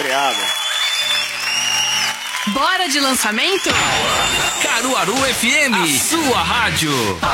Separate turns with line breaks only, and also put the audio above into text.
estreada.
Bora de lançamento?
Caruaru FM, sua rádio.